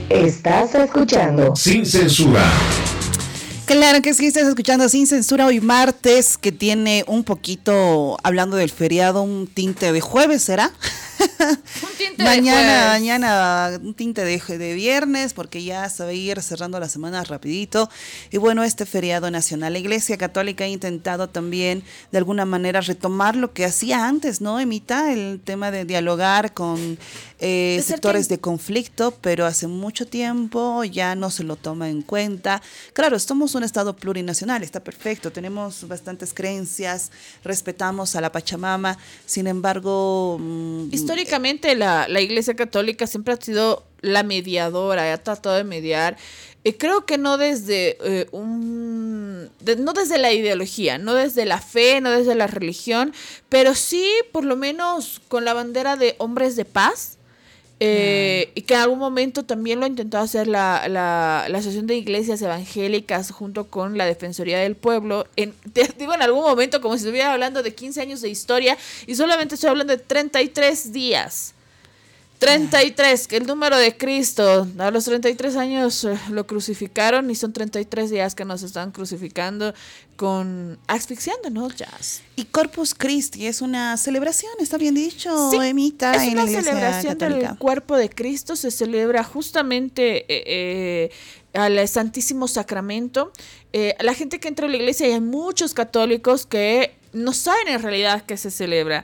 Estás escuchando Sin Censura. Claro que sí, estás escuchando Sin Censura hoy martes, que tiene un poquito, hablando del feriado, un tinte de jueves, ¿será? Un tinte de jueves. Mañana un tinte de viernes, porque ya se va a ir cerrando la semana rapidito. Y bueno, este feriado nacional, la Iglesia Católica ha intentado también de alguna manera retomar lo que hacía antes, ¿no, Emita? El tema de dialogar con sectores de conflicto, pero hace mucho tiempo ya no se lo toma en cuenta. Claro, somos un Estado plurinacional, está perfecto, tenemos bastantes creencias, respetamos a la Pachamama, sin embargo... históricamente la Iglesia Católica siempre ha sido la mediadora, ha tratado de mediar. Creo que no desde no desde la ideología, no desde la fe, no desde la religión, pero sí por lo menos con la bandera de hombres de paz. Y que en algún momento también lo ha intentado hacer la Asociación de Iglesias Evangélicas junto con la Defensoría del Pueblo. Digo en algún momento como si estuviera hablando de 15 años de historia y solamente estoy hablando de 33 días. 33, que el número de Cristo, a los 33 años lo crucificaron y son 33 días que nos están crucificando asfixiándonos, Jazz. Y Corpus Christi es una celebración, está bien dicho, Sí, Emita, es en una la Iglesia celebración Católica. del cuerpo de Cristo, se celebra justamente al Santísimo Sacramento. La gente que entra a la iglesia, y hay muchos católicos que no saben en realidad qué se celebra.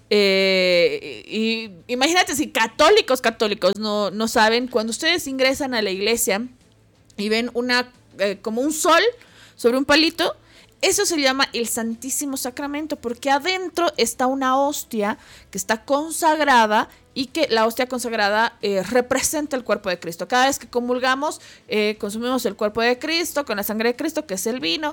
Y imagínate si católicos no saben, cuando ustedes ingresan a la iglesia y ven como un sol sobre un palito, eso se llama el Santísimo Sacramento, porque adentro está una hostia que está consagrada y que la hostia consagrada representa el cuerpo de Cristo. Cada vez que comulgamos, consumimos el cuerpo de Cristo con la sangre de Cristo, que es el vino,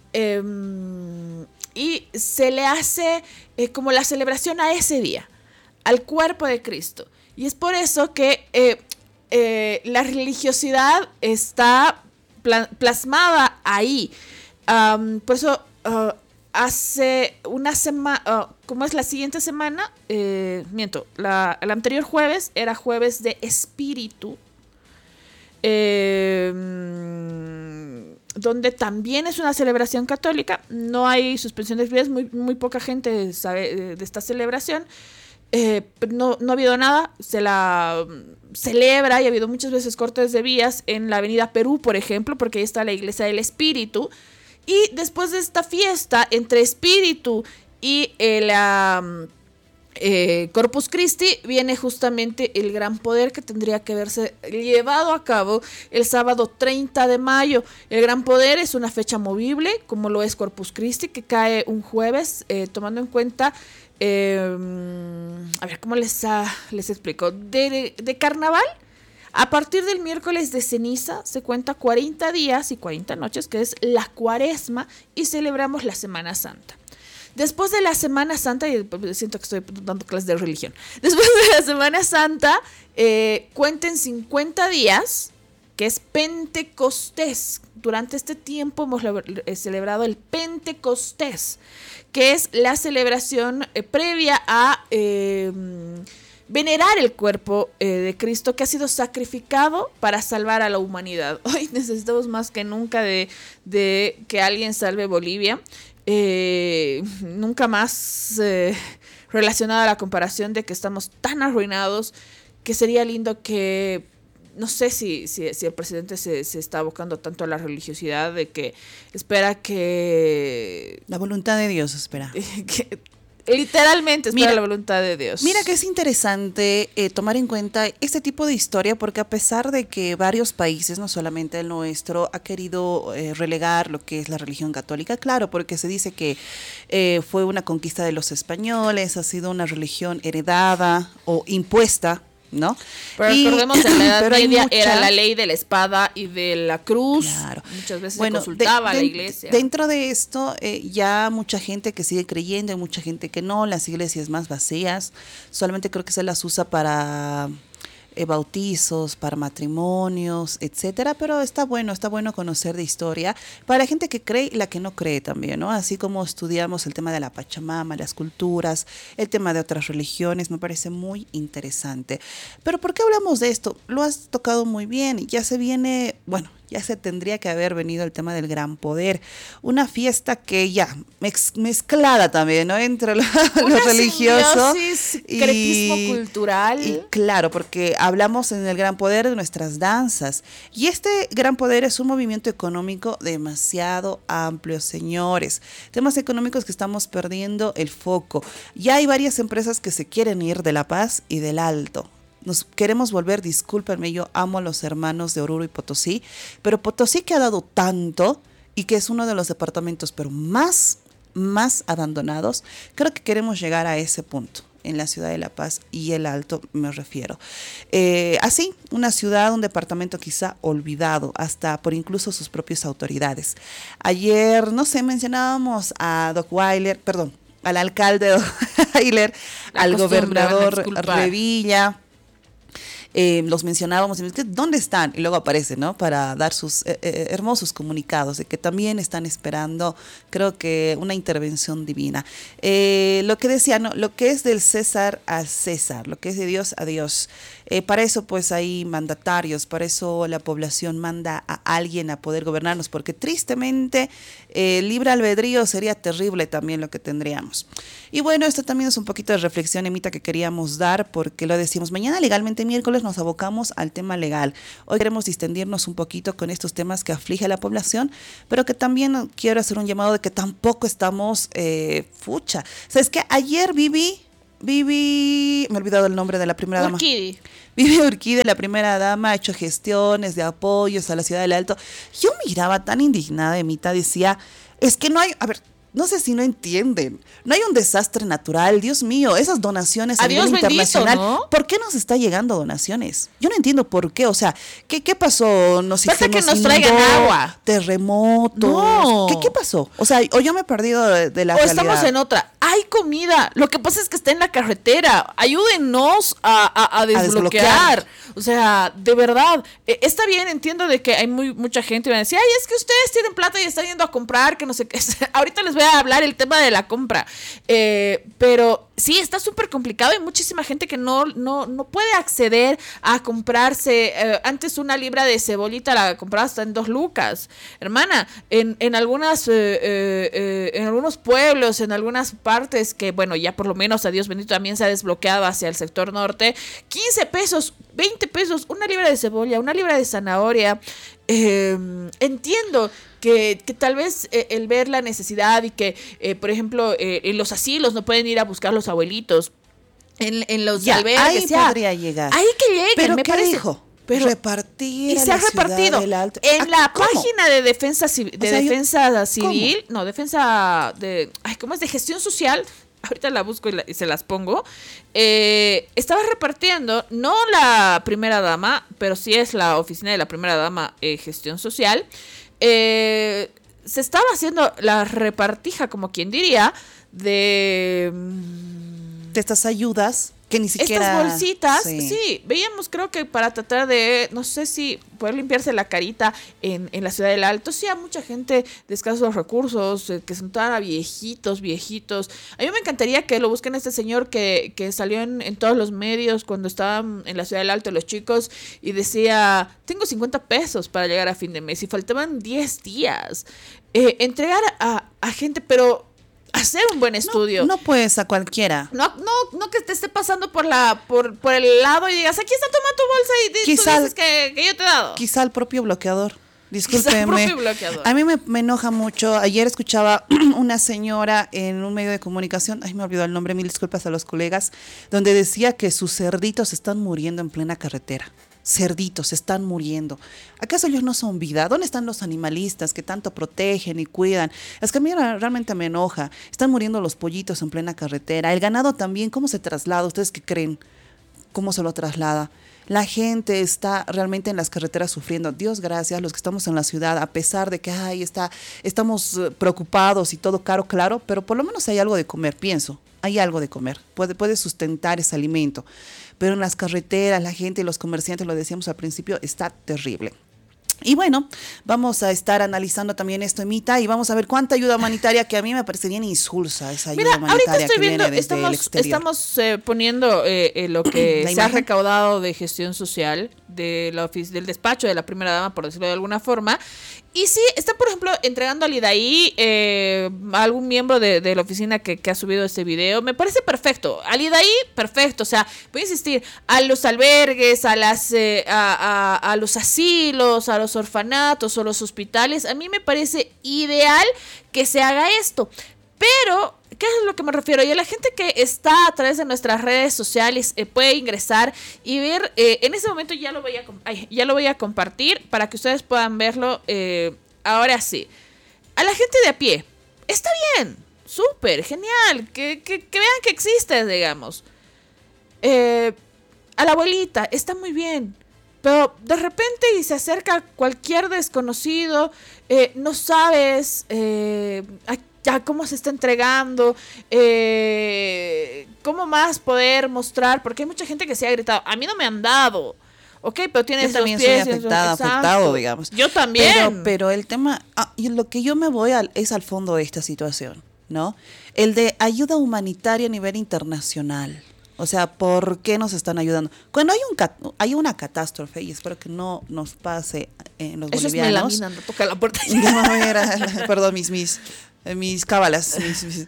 y se le hace como la celebración a ese día, al cuerpo de Cristo. Y es por eso que la religiosidad está plasmada ahí. Por eso hace una semana, ¿cómo es la siguiente semana? La anterior jueves era jueves de espíritu, donde también es una celebración católica. No hay suspensión de vías, muy poca gente sabe de esta celebración. No ha habido nada, se la celebra y ha habido muchas veces cortes de vías en la avenida Perú, por ejemplo, porque ahí está la iglesia del Espíritu. Y después de esta fiesta entre Espíritu y Corpus Christi viene justamente el gran poder que tendría que haberse llevado a cabo el sábado 30 de mayo. El gran poder es una fecha movible, como lo es Corpus Christi, que cae un jueves, tomando en cuenta, a ver, ¿cómo les explico? De carnaval. A partir del miércoles de ceniza se cuenta 40 días y 40 noches, que es la Cuaresma, y celebramos la Semana Santa. Después de la Semana Santa, y siento que estoy dando clases de religión, después de la Semana Santa, cuenten 50 días, que es Pentecostés. Durante este tiempo hemos celebrado el Pentecostés, que es la celebración previa a venerar el cuerpo de Cristo, que ha sido sacrificado para salvar a la humanidad. Hoy necesitamos más que nunca de que alguien salve Bolivia. Nunca más relacionada a la comparación de que estamos tan arruinados, que sería lindo que, no sé si el presidente se está abocando tanto a la religiosidad, de que espera que... La voluntad de Dios espera. Literalmente espera la voluntad de Dios. Mira que es interesante tomar en cuenta este tipo de historia, porque a pesar de que varios países, no solamente el nuestro, ha querido relegar lo que es la religión católica, claro, porque se dice que fue una conquista de los españoles, ha sido una religión heredada o impuesta, ¿no? Pero recordemos, en la Edad Media era la ley de la espada y de la cruz. Claro. Muchas veces se consultaba a la iglesia. Dentro de esto, ya mucha gente que sigue creyendo y mucha gente que no, las iglesias más vacías, solamente creo que se las usa para bautizos, para matrimonios, etcétera, pero está bueno conocer de historia para la gente que cree y la que no cree también, ¿no? Así como estudiamos el tema de la Pachamama, las culturas, el tema de otras religiones, me parece muy interesante. Pero ¿por qué hablamos de esto? Lo has tocado muy bien, ya se viene, bueno, ya se tendría que haber venido el tema del Gran Poder, una fiesta que ya mezclada también, ¿no? Entre lo religioso y cretismo cultural. Y claro, porque hablamos en el Gran Poder de nuestras danzas. Y este Gran Poder es un movimiento económico demasiado amplio, señores. Temas económicos que estamos perdiendo el foco. Ya hay varias empresas que se quieren ir de La Paz y del Alto. Nos queremos volver, discúlpenme, yo amo a los hermanos de Oruro y Potosí, pero Potosí que ha dado tanto y que es uno de los departamentos pero más abandonados, creo que queremos llegar a ese punto en la ciudad de La Paz y el Alto me refiero. Así, una ciudad, un departamento quizá olvidado hasta por incluso sus propias autoridades. Ayer, no sé, mencionábamos a Doc Weiler, perdón, al alcalde Doc Weiler, al gobernador Revilla. Los mencionábamos, ¿dónde están? Y luego aparecen, ¿no? Para dar sus hermosos comunicados de que también están esperando, creo que una intervención divina. Lo que decía, ¿no? Lo que es del César al César, lo que es de Dios a Dios. Para eso pues hay mandatarios, para eso la población manda a alguien a poder gobernarnos, porque tristemente libre albedrío sería terrible también lo que tendríamos. Y bueno, esto también es un poquito de reflexión, Emita, que queríamos dar, porque lo decimos, mañana legalmente miércoles nos abocamos al tema legal. Hoy queremos distendirnos un poquito con estos temas que aflige a la población, pero que también quiero hacer un llamado de que tampoco estamos fucha. O sea, es que ayer Vivi, me he olvidado el nombre de la primera dama. Vivi Urquidi, la primera dama, ha hecho gestiones de apoyos a la ciudad del Alto. Yo miraba tan indignada, Emita, decía, es que no hay, a ver, no sé si no entienden, no hay un desastre natural, Dios mío, esas donaciones a nivel internacional, bendito, ¿no? ¿Por qué nos está llegando donaciones? Yo no entiendo por qué, o sea, ¿qué pasó? Falta que nos traigan agua. Terremotos. No. ¿Qué pasó? O sea, o yo me he perdido de la realidad. O estamos en otra. Hay comida. Lo que pasa es que está en la carretera. Ayúdennos a desbloquear. O sea, de verdad. Está bien, entiendo de que hay mucha gente que va a decir, ay, es que ustedes tienen plata y están yendo a comprar, que no sé qué. Ahorita les voy a hablar el tema de la compra. Pero sí, está súper complicado. Hay muchísima gente que no puede acceder a comprarse. Antes una libra de cebollita la compraba hasta en 2 lucas. Hermana, en algunos pueblos, en algunas partes que, bueno, ya por lo menos, a Dios bendito, también se ha desbloqueado hacia el sector norte, 15 pesos, 20 pesos, una libra de cebolla, una libra de zanahoria. Entiendo que tal vez el ver la necesidad y que, por ejemplo, en los asilos no pueden ir a buscar los abuelitos, en los albergues. Ahí podría llegar. Ahí que lleguen, ¿pero me qué parece. Dijo? Pero repartir y se ha repartido en la página de defensa civil, ¿cómo es? De gestión social. Ahorita la busco y se las pongo. Estaba repartiendo, no la primera dama, pero sí es la oficina de la primera dama, gestión social. Se estaba haciendo la repartija, como quien diría, de estas ayudas que ni siquiera... Estas bolsitas, sí, veíamos, creo que para tratar de, no sé si poder limpiarse la carita en la ciudad del Alto. Sí, hay mucha gente de escasos recursos, que son todas viejitos. A mí me encantaría que lo busquen este señor que salió en todos los medios cuando estaban en la ciudad del Alto los chicos y decía, tengo 50 pesos para llegar a fin de mes y faltaban 10 días. Entregar a gente, pero... hacer un buen estudio. No puedes a cualquiera. No que te esté pasando por el lado y digas, aquí está, toma tu bolsa y quizá, tú dices que yo te he dado. Quizá el propio bloqueador. Discúlpeme. A mí me enoja mucho. Ayer escuchaba una señora en un medio de comunicación, ay, me olvidó el nombre, mil disculpas a los colegas, donde decía que sus cerditos están muriendo en plena carretera. Cerditos están muriendo. ¿Acaso ellos no son vida? ¿Dónde están los animalistas que tanto protegen y cuidan? Es que a mí realmente me enoja. Están muriendo los pollitos en plena carretera. El ganado también, ¿cómo se traslada? ¿Ustedes qué creen? ¿Cómo se lo traslada? La gente está realmente en las carreteras sufriendo. Dios gracias, los que estamos en la ciudad, a pesar de que estamos preocupados y todo caro, claro, pero por lo menos hay algo de comer, pienso. Hay algo de comer, puede sustentar ese alimento. Pero en las carreteras, la gente y los comerciantes, lo decíamos al principio, está terrible. Y bueno, vamos a estar analizando también esto, Emita, y vamos a ver cuánta ayuda humanitaria, que a mí me parece bien insulsa esa ayuda humanitaria. Ahorita estoy viendo, viene desde el exterior. estamos poniendo lo que se ha recaudado de gestión social del despacho de la primera dama, por decirlo de alguna forma. Y sí, están, por ejemplo, entregando al IDAI a algún miembro de la oficina que ha subido este video. Me parece perfecto. Al IDAI, perfecto. O sea, voy a insistir, a los albergues, a los asilos, a los orfanatos o los hospitales, a mí me parece ideal que se haga esto. Pero, ¿qué es lo que me refiero? Y a la gente que está a través de nuestras redes sociales puede ingresar y ver, en ese momento ya lo voy a compartir para que ustedes puedan verlo. Ahora sí, a la gente de a pie, está bien, súper, genial, que vean que existe, digamos. A la abuelita, está muy bien. Pero de repente y se acerca cualquier desconocido, no sabes ya cómo se está entregando, cómo más poder mostrar, porque hay mucha gente que se ha gritado, a mí no me han dado, ok, pero tienes yo también los pies, soy afectado, digamos. Yo también. Pero el tema, y lo que yo me voy es al fondo de esta situación, ¿no? El de ayuda humanitaria a nivel internacional. O sea, ¿por qué nos están ayudando? Cuando hay una catástrofe, y espero que no nos pase en los bolivianos. Eso es melamina, no toca la puerta. Perdón, mis cábalas.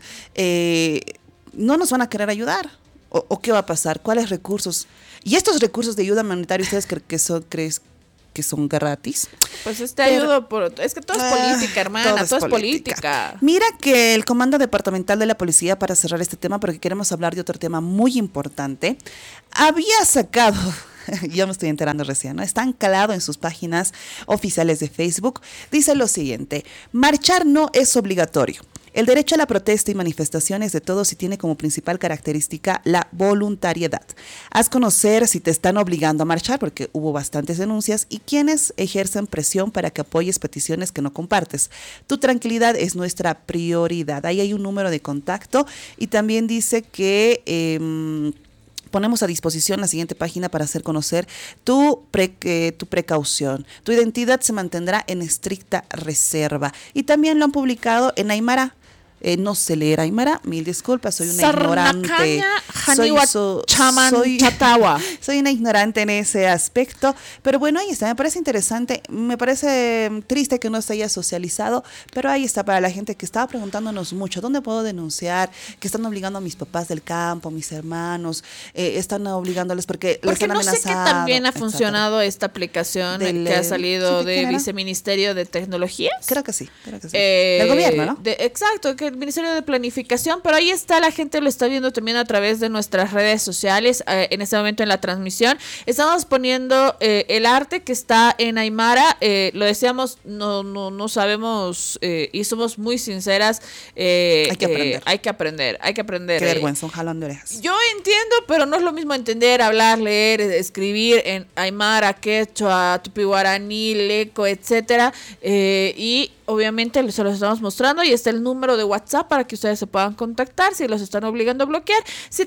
No nos van a querer ayudar. ¿O qué va a pasar? ¿Cuáles recursos? Y estos recursos de ayuda humanitaria, ¿ustedes creen que son gratis? Pues ayudo es que todo es política, hermana, todo es política. Mira que el Comando Departamental de la Policía, para cerrar este tema, porque queremos hablar de otro tema muy importante, había sacado, ya me estoy enterando recién, ¿no? Está anclado en sus páginas oficiales de Facebook, dice lo siguiente: marchar no es obligatorio. El derecho a la protesta y manifestaciones de todos y tiene como principal característica la voluntariedad. Haz conocer si te están obligando a marchar, porque hubo bastantes denuncias, y quienes ejercen presión para que apoyes peticiones que no compartes. Tu tranquilidad es nuestra prioridad. Ahí hay un número de contacto y también dice que ponemos a disposición la siguiente página para hacer conocer tu precaución. Tu identidad se mantendrá en estricta reserva. Y también lo han publicado en Aymara. No sé leer Aymara, mil disculpas, soy una ignorante. Soy una ignorante en ese aspecto, pero bueno, ahí está, me parece interesante, me parece triste que no se haya socializado, pero ahí está para la gente que estaba preguntándonos mucho, ¿dónde puedo denunciar? Que están obligando a mis papás del campo, a mis hermanos, están obligándoles porque les han amenazado. No sé qué también ha funcionado esta aplicación que ha salido del Viceministerio de Tecnologías. Creo que sí. Del gobierno, ¿no? Exacto, que el Ministerio de Planificación, pero ahí está, la gente lo está viendo también a través de nuestras redes sociales. En este momento en la transmisión estamos poniendo el arte que está en Aymara. Lo decíamos, no sabemos y somos muy sinceras. Hay que aprender. Qué vergüenza, un jalón de orejas. Yo entiendo, pero no es lo mismo entender, hablar, leer, escribir en Aymara, quechua, tupi guaraní, leco, etcétera, y obviamente se los estamos mostrando y está el número de WhatsApp para que ustedes se puedan contactar si los están obligando a bloquear,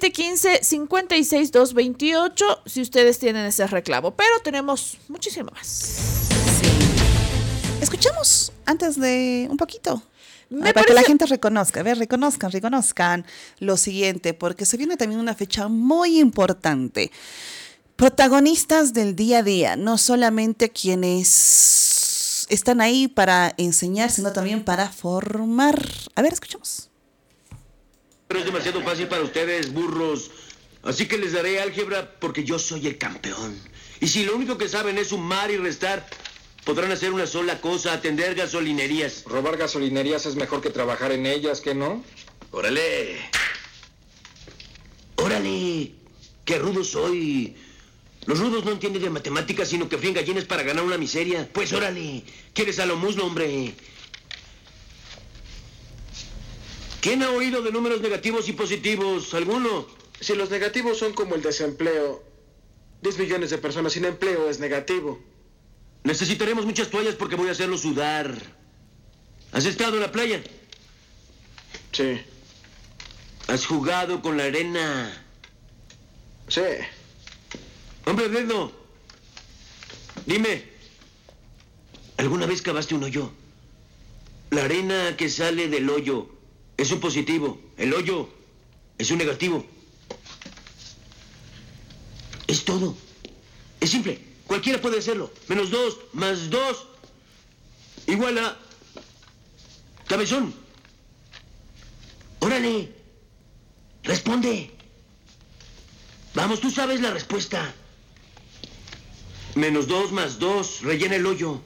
715-56228, si ustedes tienen ese reclamo, pero tenemos muchísimo más. Sí. Escuchamos antes de un poquito. Para que la gente reconozcan lo siguiente, porque se viene también una fecha muy importante. Protagonistas del día a día, no solamente quienes están ahí para enseñar, sino también para formar. A ver, escuchamos. Pero es demasiado fácil para ustedes, burros. Así que les daré álgebra porque yo soy el campeón. Y si lo único que saben es sumar y restar, podrán hacer una sola cosa: atender gasolinerías. Robar gasolinerías es mejor que trabajar en ellas, ¿qué no? ¡Órale! ¡Órale! ¡Qué rudo soy! Los rudos no entienden de matemáticas, sino que fríen gallinas para ganar una miseria. Pues órale, ¿quieres a lo muslo, hombre? ¿Quién ha oído de números negativos y positivos? ¿Alguno? Si los negativos son como el desempleo, 10 millones de personas sin empleo es negativo. Necesitaremos muchas toallas porque voy a hacerlo sudar. ¿Has estado en la playa? Sí. ¿Has jugado con la arena? Sí. Hombre, dedo. Dime, ¿alguna vez cavaste un hoyo? La arena que sale del hoyo es un positivo. El hoyo es un negativo. Es todo. Es simple. Cualquiera puede hacerlo. -2 más 2 igual a... Cabezón. Órale. Responde. Vamos, tú sabes la respuesta. -2 más 2. Rellena el hoyo.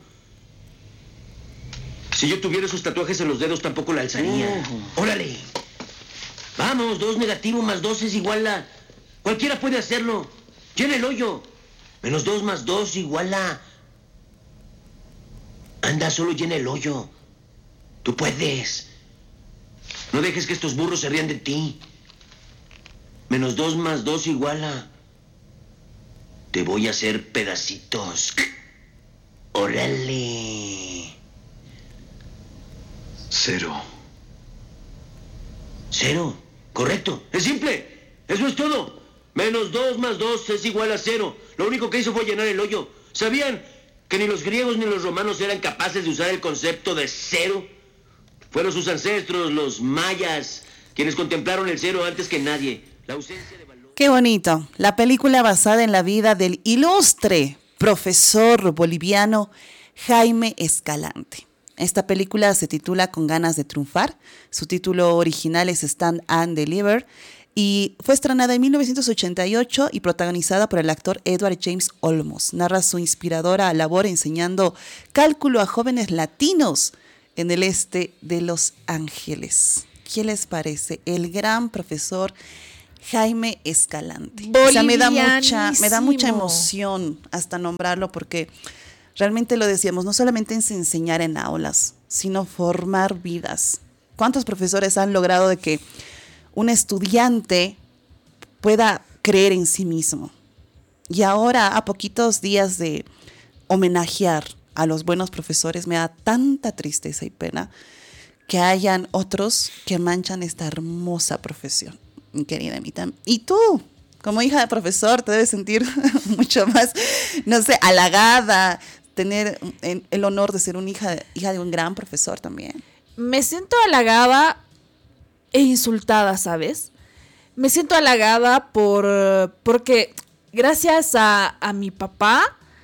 Si yo tuviera esos tatuajes en los dedos, tampoco la alzaría. Órale. Vamos, 2 negativo más 2 es igual a... Cualquiera puede hacerlo. Llena el hoyo. -2 más 2 igual a... Anda, solo llena el hoyo. Tú puedes. No dejes que estos burros se rían de ti. -2 más 2 igual a... Te voy a hacer pedacitos. Órale. 0. 0. Correcto. Es simple. Eso es todo. -2 más 2 es igual a 0. Lo único que hizo fue llenar el hoyo. ¿Sabían que ni los griegos ni los romanos eran capaces de usar el concepto de 0? Fueron sus ancestros, los mayas, quienes contemplaron el 0 antes que nadie. La ausencia de valor... Qué bonito. La película basada en la vida del ilustre profesor boliviano Jaime Escalante. Esta película se titula Con ganas de triunfar. Su título original es Stand and Deliver y fue estrenada en 1988 y protagonizada por el actor Edward James Olmos. Narra su inspiradora labor enseñando cálculo a jóvenes latinos en el este de Los Ángeles. ¿Qué les parece? El gran profesor Jaime Escalante. O sea, me da mucha emoción hasta nombrarlo porque realmente lo decíamos, no solamente es enseñar en aulas, sino formar vidas. ¿Cuántos profesores han logrado de que un estudiante pueda creer en sí mismo? Y ahora, a poquitos días de homenajear a los buenos profesores, me da tanta tristeza y pena que hayan otros que manchan esta hermosa profesión, mi querida Mita. Y tú, como hija de profesor, te debes sentir mucho más, no sé, halagada, tener el honor de ser una hija de un gran profesor también. Me siento halagada e insultada, ¿sabes? Me siento halagada porque gracias a mi papá,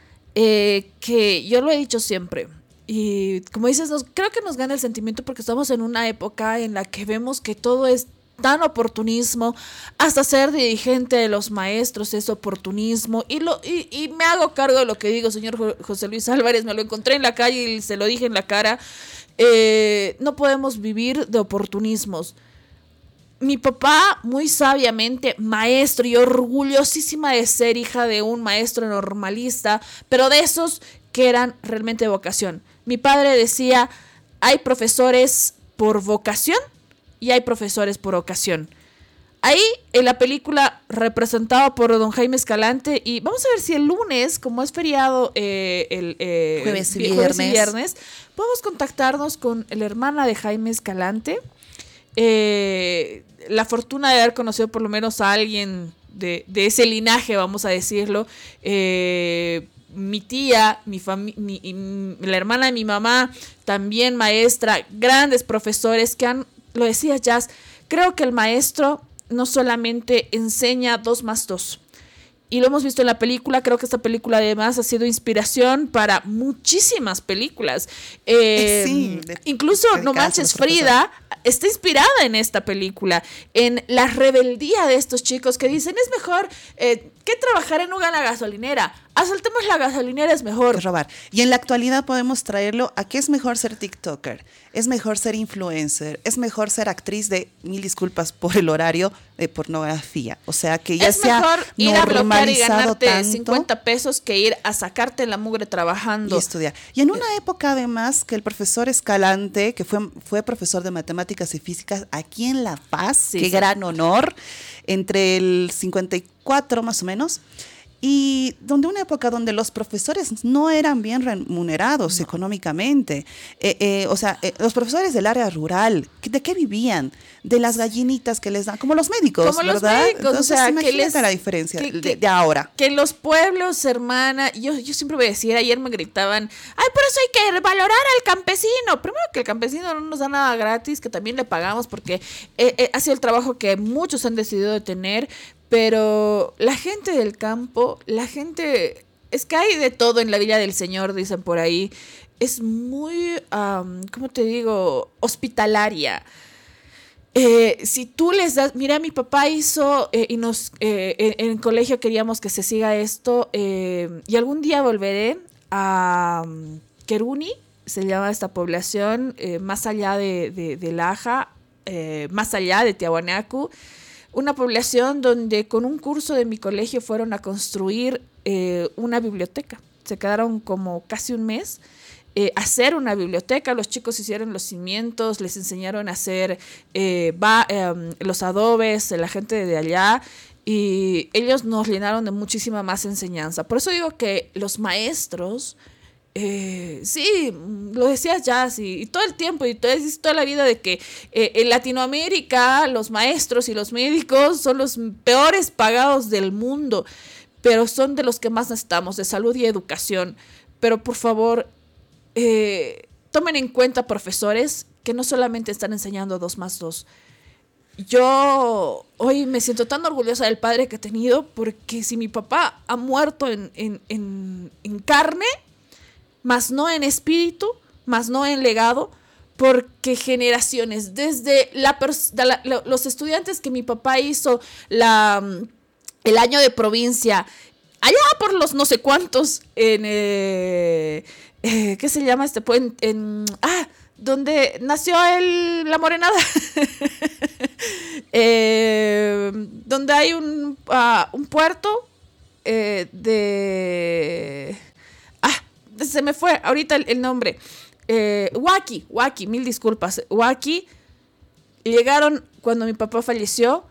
que yo lo he dicho siempre, y como dices, creo que nos gana el sentimiento porque estamos en una época en la que vemos que todo es tan oportunismo, hasta ser dirigente de los maestros es oportunismo, y me hago cargo de lo que digo, señor José Luis Álvarez, me lo encontré en la calle y se lo dije en la cara. No podemos vivir de oportunismos. Mi papá, muy sabiamente, maestro y orgullosísima de ser hija de un maestro normalista, pero de esos que eran realmente de vocación. Mi padre decía, hay profesores por vocación y hay profesores por ocasión. Ahí, en la película representada por don Jaime Escalante, y vamos a ver si el lunes, como es feriado jueves y viernes, podemos contactarnos con la hermana de Jaime Escalante. La fortuna de haber conocido por lo menos a alguien de ese linaje, vamos a decirlo. Mi tía, la hermana de mi mamá, también maestra, grandes profesores que han, lo decía Jazz, creo que el maestro no solamente enseña 2 más 2. Y lo hemos visto en la película. Creo que esta película además ha sido inspiración para muchísimas películas. Incluso No Manches Frida está inspirada en esta película, en la rebeldía de estos chicos que dicen, es mejor que trabajar en una gasolinera. Asaltemos la gasolinera, es mejor. Que robar. Y en la actualidad podemos traerlo a que es mejor ser TikToker, es mejor ser influencer, es mejor ser actriz de, 1000 disculpas por el horario, de pornografía. O sea, que ya se ha normalizado tanto. Es mejor ir a bloquear y ganarte 50 pesos que ir a sacarte la mugre trabajando. Y estudiar. Y en una época, además, que el profesor Escalante, que fue profesor de matemáticas y físicas aquí en La Paz, qué gran honor, entre el 54 más o menos, y una época donde los profesores no eran bien remunerados económicamente. Los profesores del área rural, ¿de qué vivían? De las gallinitas que les dan, como los médicos, como ¿verdad? Los médicos, entonces, imagínate la diferencia de ahora. Que en los pueblos, hermana, yo siempre voy a decir, ayer me gritaban, ay, por eso hay que valorar al campesino. Primero que el campesino no nos da nada gratis, que también le pagamos porque ha sido el trabajo que muchos han decidido de tener, pero la gente del campo, es que hay de todo en la Villa del Señor, dicen por ahí, es muy, ¿cómo te digo?, hospitalaria. Si tú les das, mira, mi papá hizo en el colegio queríamos que se siga esto, y algún día volveré a Queruni, se llama esta población, más allá de Laja, más allá de Tiahuanacu, una población donde con un curso de mi colegio fueron a construir una biblioteca. Se quedaron como casi un mes hacer una biblioteca. Los chicos hicieron los cimientos, les enseñaron a hacer los adobes, la gente de allá, y ellos nos llenaron de muchísima más enseñanza. Por eso digo que los maestros, sí, lo decías ya, sí, y todo el tiempo, y toda la vida de que en Latinoamérica los maestros y los médicos son los peores pagados del mundo, pero son de los que más necesitamos, de salud y educación. Pero por favor, tomen en cuenta, profesores, que no solamente están enseñando 2 más 2. Yo hoy me siento tan orgullosa del padre que he tenido, porque si mi papá ha muerto en carne, más no en espíritu, más no en legado, porque generaciones, desde los estudiantes que mi papá hizo el año de provincia, allá por los no sé cuántos, ¿qué se llama este puente? Donde nació la morenada. Donde hay un puerto se me fue ahorita el nombre. Huaki, mil disculpas. Huaki, llegaron cuando mi papá falleció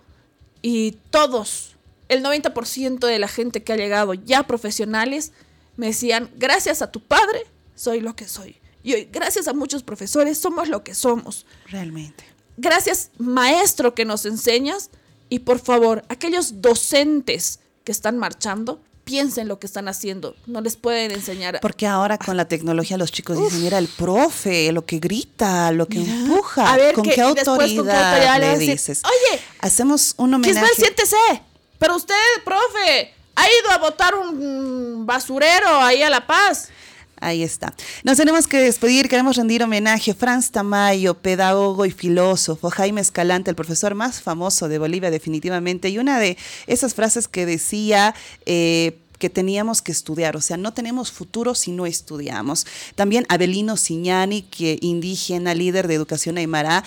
y todos, el 90% de la gente que ha llegado ya profesionales, me decían, gracias a tu padre, soy lo que soy. Y hoy, gracias a muchos profesores, somos lo que somos. Realmente. Gracias, maestro, que nos enseñas. Y por favor, aquellos docentes que están marchando, piensen lo que están haciendo. No les pueden enseñar. Porque ahora con la tecnología los chicos dicen, mira, el profe, lo que grita, lo que empuja. A ver, ¿Con qué autoridad le dices? Oye, hacemos un homenaje. Quisbel, siéntese. Pero usted, profe, ha ido a botar un basurero ahí a La Paz. Ahí está. Nos tenemos que despedir, queremos rendir homenaje a Franz Tamayo, pedagogo y filósofo, Jaime Escalante, el profesor más famoso de Bolivia definitivamente, y una de esas frases que decía que teníamos que estudiar, o sea, no tenemos futuro si no estudiamos. También Abelino Siñani, que indígena, líder de educación aymara,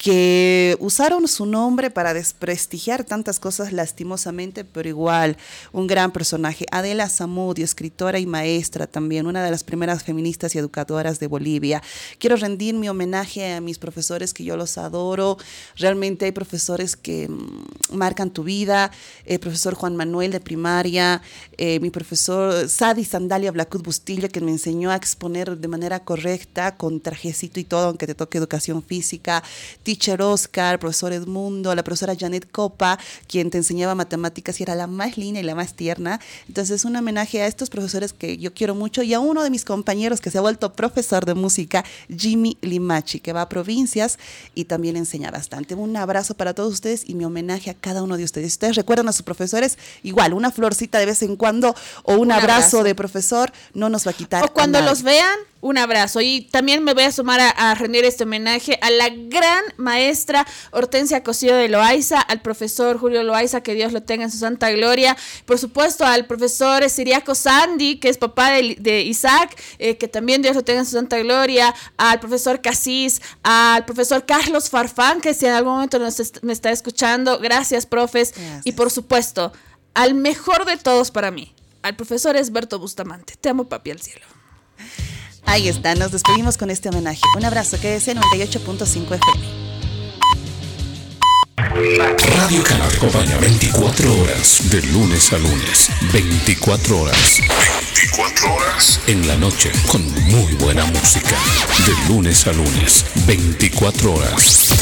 que usaron su nombre para desprestigiar tantas cosas lastimosamente, pero igual, un gran personaje. Adela Zamudio, escritora y maestra también, una de las primeras feministas y educadoras de Bolivia. Quiero rendir mi homenaje a mis profesores, que yo los adoro. Realmente hay profesores que marcan tu vida. El profesor Juan Manuel de primaria, mi profesor Sadi Sandalia Blacut Bustillo, que me enseñó a exponer de manera correcta, con trajecito y todo, aunque te toque educación física. Teacher Oscar, profesor Edmundo, la profesora Janet Copa, quien te enseñaba matemáticas y era la más linda y la más tierna. Entonces, un homenaje a estos profesores que yo quiero mucho, y a uno de mis compañeros que se ha vuelto profesor de música, Jimmy Limachi, que va a provincias y también enseña bastante. Un abrazo para todos ustedes y mi homenaje a cada uno de ustedes. Ustedes recuerdan a sus profesores, igual, una florcita de vez en cuando o un abrazo de profesor no nos va a quitar. O cuando los vean, un abrazo. Y también me voy a sumar a rendir este homenaje a la gran maestra Hortensia Cosío de Loaiza, al profesor Julio Loaiza, que Dios lo tenga en su santa gloria. Por supuesto, al profesor Siriaco Sandy, que es papá de Isaac, que también Dios lo tenga en su santa gloria. Al profesor Casís, al profesor Carlos Farfán, que si en algún momento me está escuchando, gracias, profes. Gracias. Y por supuesto, al mejor de todos para mí, al profesor Esberto Bustamante. Te amo, papi, al cielo. Ahí está, nos despedimos con este homenaje. Un abrazo, quédese en 98.5 FM. Radio Cana te acompaña 24 horas, de lunes a lunes. 24 horas. 24 horas. En la noche, con muy buena música. De lunes a lunes. 24 horas.